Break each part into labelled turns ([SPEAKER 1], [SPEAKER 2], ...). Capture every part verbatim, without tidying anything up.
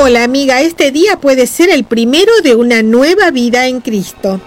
[SPEAKER 1] Hola amiga, este día puede ser el primero de una nueva vida en Cristo.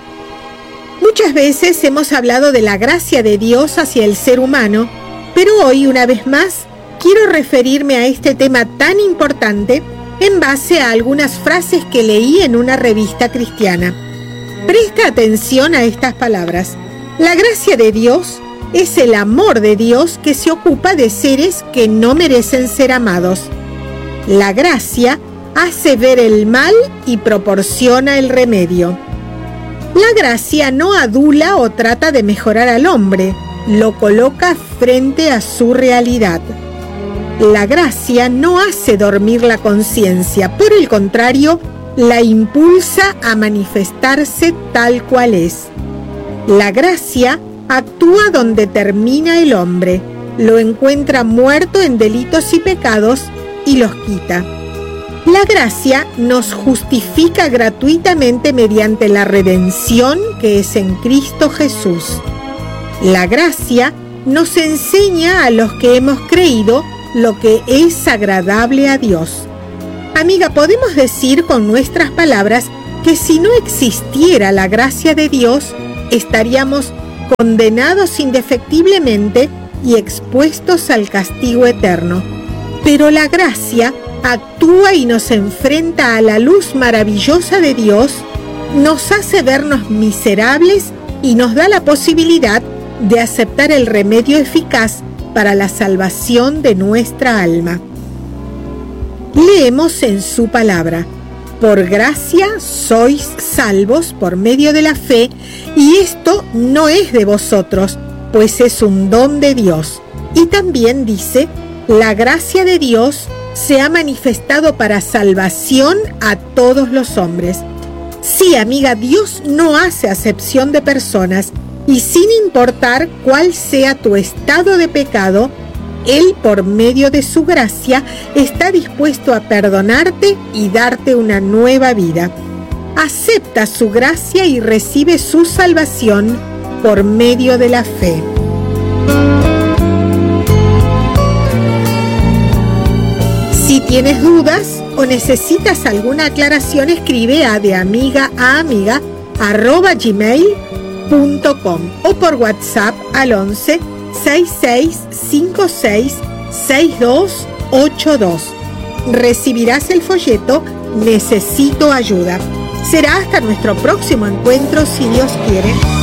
[SPEAKER 1] Muchas veces hemos hablado de la gracia de Dios hacia el ser humano, pero hoy, una vez más, quiero referirme a este tema tan importante en base a algunas frases que leí en una revista cristiana. Presta atención a estas palabras. La gracia de Dios es el amor de Dios que se ocupa de seres que no merecen ser amados. La gracia hace ver el mal y proporciona el remedio. La gracia no adula o trata de mejorar al hombre, lo coloca frente a su realidad. La gracia no hace dormir la conciencia, por el contrario, la impulsa a manifestarse tal cual es. La gracia actúa donde termina el hombre, lo encuentra muerto en delitos y pecados y los quita. La gracia nos justifica gratuitamente mediante la redención que es en Cristo Jesús. La gracia nos enseña a los que hemos creído lo que es agradable a Dios. Amiga, podemos decir con nuestras palabras que si no existiera la gracia de Dios, estaríamos condenados indefectiblemente y expuestos al castigo eterno. Pero la gracia actúa y nos enfrenta a la luz maravillosa de Dios, nos hace vernos miserables y nos da la posibilidad de aceptar el remedio eficaz para la salvación de nuestra alma. Leemos en su palabra: por gracia sois salvos por medio de la fe, y esto no es de vosotros, pues es un don de Dios. Y también dice: la gracia de Dios se ha manifestado para salvación a todos los hombres. Sí, amiga, Dios no hace acepción de personas, y sin importar cuál sea tu estado de pecado, Él, por medio de su gracia, está dispuesto a perdonarte y darte una nueva vida. Acepta su gracia y recibe su salvación por medio de la fe. Si tienes dudas o necesitas alguna aclaración, escribe a de amiga a amiga arroba gmail punto com o por WhatsApp al once sesenta y seis cincuenta y seis sesenta y dos ochenta y dos. Recibirás el folleto Necesito ayuda. Será hasta nuestro próximo encuentro, si Dios quiere.